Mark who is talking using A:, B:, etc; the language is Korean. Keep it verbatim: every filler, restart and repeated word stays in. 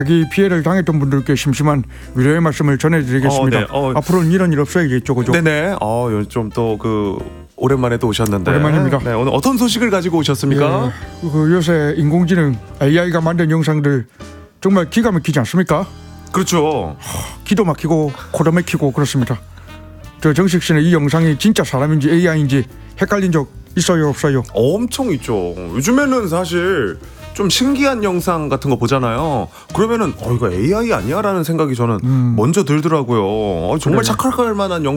A: 이 피해를 당했던 분들께 심심한 위로의 말씀을 전해드리겠습니다.
B: 어, 네. 어.
A: 앞으로는 이런 일 없어야겠죠, 그죠?
B: 네네. 어, 좀 또 그 오랜만에 또 오셨는데.
A: 오랜만입니다.
B: 네, 오늘 어떤 소식을 가지고 오셨습니까?
A: 예, 그 요새 인공지능 에이아이가 만든 영상들 정말 기가 막히지 않습니까?
B: 그렇죠.
A: 기도 막히고 코도 막히고 그렇습니다. 저 정식 씨는 이 영상이 진짜 사람인지 에이아이인지 헷갈린 적 있어요, 없어요?
B: 엄청 있죠. 요즘에는 사실 좀 신기한 영상 같은 거 보잖아요. 그러면은 어 이거 에이아이 아니야라는 생각이 저는
A: 음.
B: 먼저 들더라고요. 어, 정말
A: 그래요.
B: 착각할 만한 영상